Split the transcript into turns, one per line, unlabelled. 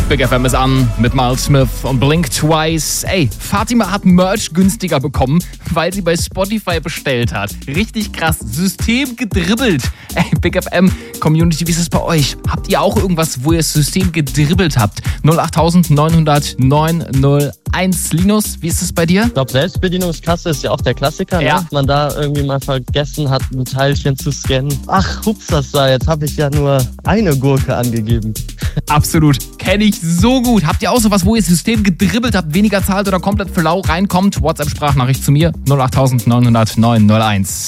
Big FM ist an mit Miles Smith und Blink Twice. Ey, Fatima hat Merch günstiger bekommen, weil sie bei Spotify bestellt hat. Richtig krass. System gedribbelt. Ey, Big FM Community, wie ist es bei euch? Habt ihr auch irgendwas, wo ihr das System gedribbelt habt? 08900 901. Linus, wie ist es bei dir?
Ich glaube, Selbstbedienungskasse ist ja auch der Klassiker,
Ja.
ne? Man da irgendwie mal vergessen hat, ein Teilchen zu scannen. Ach, hupsas da, jetzt habe ich ja nur eine Gurke angegeben.
Absolut. Kenne ich so gut. Habt ihr auch sowas, wo ihr das System gedribbelt habt, weniger zahlt oder komplett für lau reinkommt? WhatsApp-Sprachnachricht zu mir 08900 901.